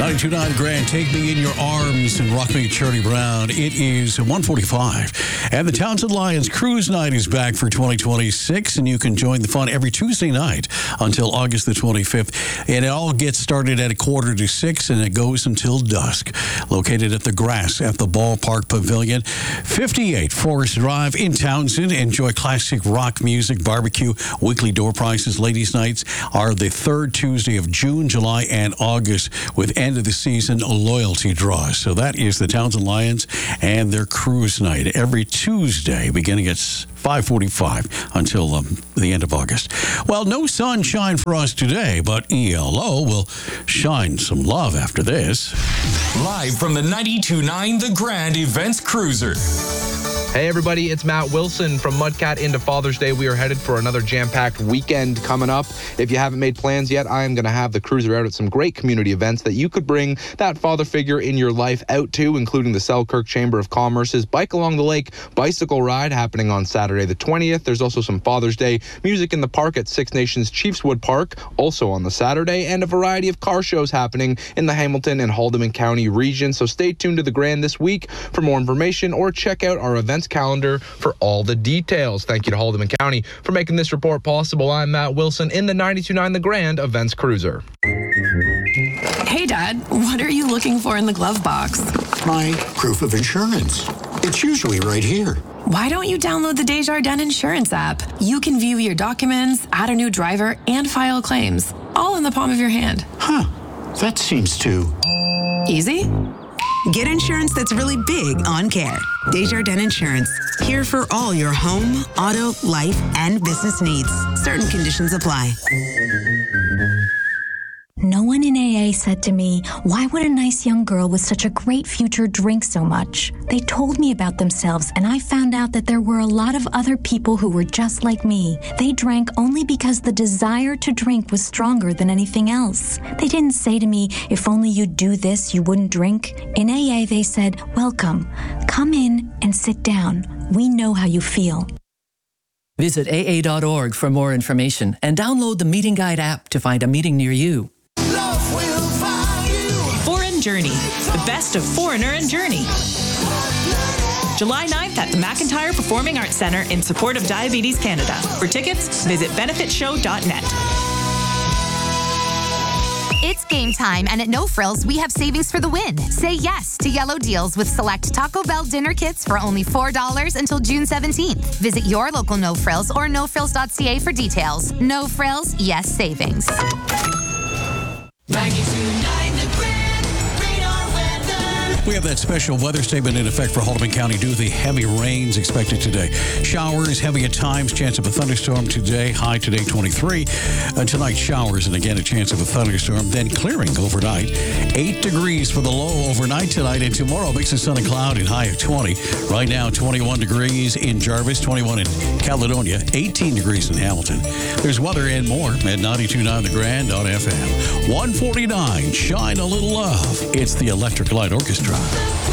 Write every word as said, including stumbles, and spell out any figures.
ninety-two point nine Grand, Take Me in Your Arms and Rock Me, Charlie Brown. It is one forty-five. And the Townsend Lions Cruise Night is back for twenty twenty-six, and you can join the fun every Tuesday night until August the twenty-fifth. And it all gets started at a quarter to six, and it goes until dusk. Located at the Grass at the Ballpark Pavilion, fifty-eight Forest Drive in Townsend. Enjoy classic rock music, barbecue, weekly door prices. Ladies' nights are the third Tuesday of June, July, and August, with end of the season loyalty draws. So that is the Townsend Lions and their cruise night every Tuesday, beginning at five forty-five until um, the end of August. Well, no sunshine for us today, but E L O will shine some love after this. Live from the ninety-two point nine The Grand Events Cruiser. Hey everybody, it's Matt Wilson from Mudcat into Father's Day. We are headed for another jam-packed weekend coming up. If you haven't made plans yet, I am going to have the cruiser out at some great community events that you could bring that father figure in your life out to, including the Selkirk Chamber of Commerce's Bike Along the Lake bicycle ride happening on Saturday the twentieth. There's also some Father's Day music in the park at Six Nations Chiefswood Park, also on the Saturday, and a variety of car shows happening in the Hamilton and Haldimand County region. So stay tuned to the Grand this week for more information, or check out our events calendar for all the details. Thank you to Haldimand County for making this report possible. I'm Matt Wilson in the ninety-two point nine The Grand Events Cruiser. Hey, Dad, what are you looking for in the glove box? My proof of insurance. It's usually right here. Why don't you download the Desjardins Insurance app? You can view your documents, add a new driver, and file claims, all in the palm of your hand. Huh. That seems too... easy? Get insurance that's really big on care. Desjardins Insurance. Here for all your home, auto, life, and business needs. Certain conditions apply. No one in A A said to me, why would a nice young girl with such a great future drink so much? They told me about themselves, and I found out that there were a lot of other people who were just like me. They drank only because the desire to drink was stronger than anything else. They didn't say to me, if only you'd do this, you wouldn't drink. In A A, they said, welcome. Come in and sit down. We know how you feel. Visit A A dot org for more information and download the Meeting Guide app to find a meeting near you. Foreign Journey, the best of Foreigner and Journey. July ninth at the McIntyre Performing Arts Centre in support of Diabetes Canada. For tickets, visit benefit show dot net. It's game time, and at No Frills, we have savings for the win. Say yes to yellow deals with select Taco Bell dinner kits for only four dollars until June seventeenth. Visit your local No Frills or no frills dot c a for details. No Frills, yes savings. We have that special weather statement in effect for Haldimand County due to the heavy rains expected today. Showers, heavy at times, chance of a thunderstorm today. High today, twenty-three. Uh, tonight, showers, and again, a chance of a thunderstorm. Then clearing overnight. eight degrees for the low overnight tonight, and tomorrow, mix of sun and cloud and high of twenty. Right now, twenty-one degrees in Jarvis, twenty-one in Caledonia, eighteen degrees in Hamilton. There's weather and more at ninety-two point nine The Grand on F M. one forty-nine, Shine a Little Love. It's the Electric Light Orchestra.